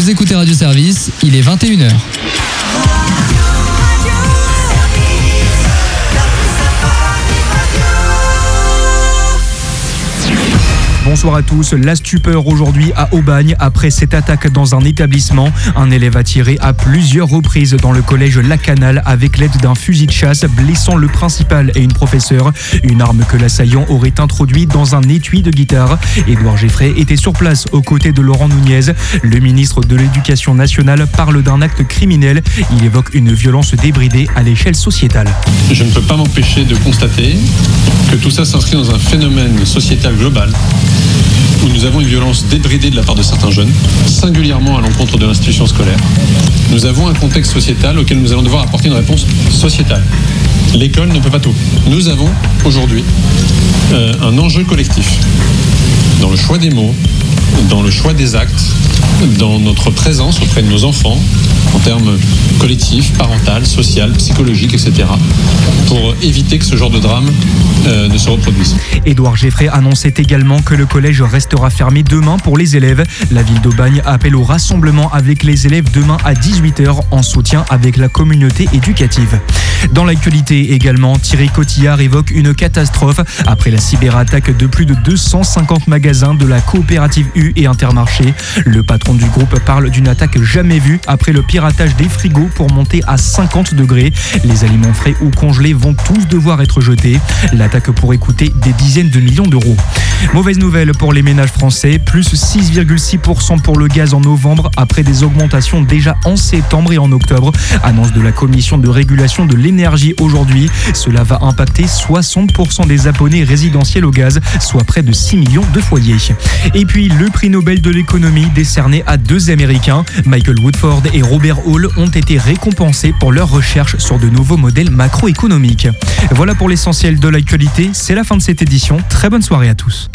Vous écoutez Radio Service, il est 21h. Bonsoir à tous. La stupeur aujourd'hui à Aubagne après cette attaque dans un établissement. Un élève a tiré à plusieurs reprises dans le collège Lacanal avec l'aide d'un fusil de chasse, blessant le principal et une professeure. Une arme que l'assaillant aurait introduite dans un étui de guitare. Édouard Geffray était sur place aux côtés de Laurent Nunez. Le ministre de l'Éducation nationale parle d'un acte criminel. Il évoque une violence débridée à l'échelle sociétale. Je ne peux pas m'empêcher de constater que tout ça s'inscrit dans un phénomène sociétal global où nous avons une violence débridée de la part de certains jeunes, singulièrement à l'encontre de l'institution scolaire. Nous avons un contexte sociétal auquel nous allons devoir apporter une réponse sociétale. L'école ne peut pas tout. Nous avons aujourd'hui un enjeu collectif dans le choix des mots, dans le choix des actes, dans notre présence auprès de nos enfants, en termes collectifs, parental, social, psychologique, etc., pour éviter que ce genre de drame ne se reproduise. Édouard Geffray annonçait également que le collège restera fermé demain pour les élèves. La ville d'Aubagne appelle au rassemblement avec les élèves demain à 18h en soutien avec la communauté éducative. Dans l'actualité également, Thierry Cotillard évoque une catastrophe après la cyberattaque de plus de 250 magasins de la coopérative U et Intermarché. Le patron du groupe parle d'une attaque jamais vue après le piratage des frigos pour monter à 50 degrés. Les aliments frais ou congelés vont tous devoir être jetés. L'attaque pourrait coûter des dizaines de millions d'euros. Mauvaise nouvelle pour les ménages français, plus 6,6% pour le gaz en novembre après des augmentations déjà en septembre et en octobre. Annonce de la Commission de régulation de l'énergie aujourd'hui. Cela va impacter 60% des abonnés résidentiels au gaz, soit près de 6 millions de foyers. Et puis le prix Nobel de l'économie décerné à deux Américains, Michael Woodford et Robert Hall, ont été récompensés pour leurs recherches sur de nouveaux modèles macroéconomiques. Voilà pour l'essentiel de l'actualité, c'est la fin de cette édition. Très bonne soirée à tous.